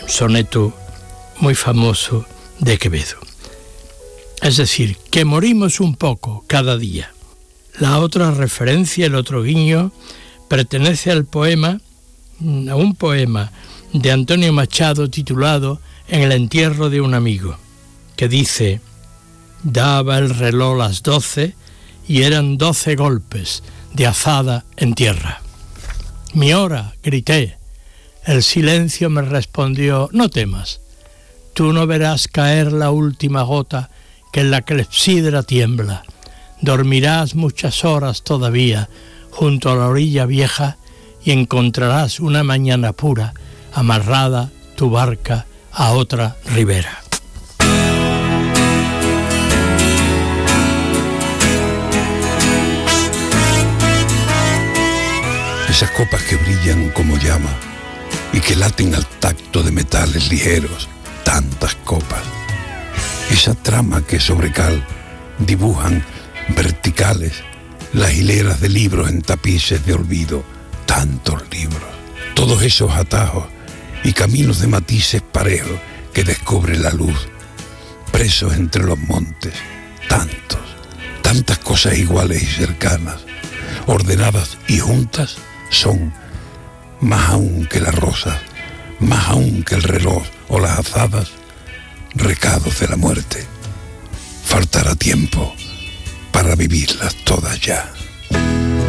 soneto muy famoso de Quevedo. Es decir, que morimos un poco cada día. La otra referencia, el otro guiño, pertenece a un poema de Antonio Machado titulado En el entierro de un amigo, que dice: daba el reloj las 12 y eran 12 golpes de azada en tierra. Mi hora, grité. El silencio me respondió: no temas, tú no verás caer la última gota que en la clepsidra tiembla. Dormirás muchas horas todavía junto a la orilla vieja y encontrarás una mañana pura amarrada tu barca a otra ribera. Esas copas que brillan como llama y que laten al tacto de metales ligeros, tantas copas. Esa trama que sobre cal dibujan verticales las hileras de libros en tapices de olvido, tantos libros. Todos esos atajos y caminos de matices parejos que descubre la luz, presos entre los montes, tantas cosas iguales y cercanas, ordenadas y juntas, son, más aún que las rosas, más aún que el reloj o las azadas, recados de la muerte. Faltará tiempo para vivirlas todas ya.